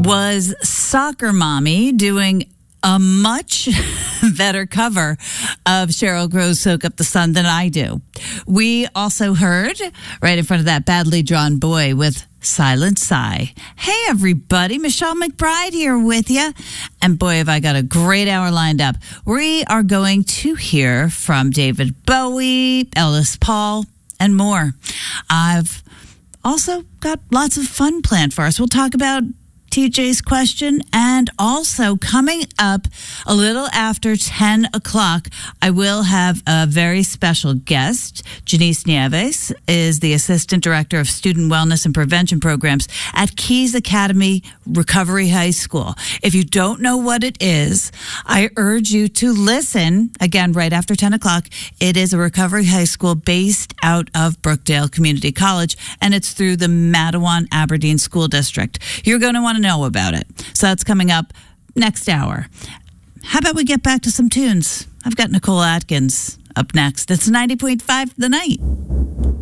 was Soccer Mommy doing a much better cover of Sheryl Crow's Soak Up the Sun than I do. We also heard, right in front of that, Badly Drawn Boy with Silent Sigh. Hey, everybody. Michelle McBride here with you. And boy, have I got a great hour lined up. We are going to hear from David Bowie, Ellis Paul, and more. I've also got lots of fun planned for us. We'll talk about TJ's question, and also coming up a little after 10 o'clock, I will have a very special guest. Janice Nieves is the Assistant Director of Student Wellness and Prevention Programs at Keys Academy Recovery High School. If you don't know what it is, I urge you to listen, again, right after 10 o'clock. It is a recovery high school based out of Brookdale Community College, and it's through the Matawan Aberdeen School District. You're going to want to know about it. So that's coming up next hour. How about we get back to some tunes? I've got Nicole Atkins up next. It's 90.5 The Night.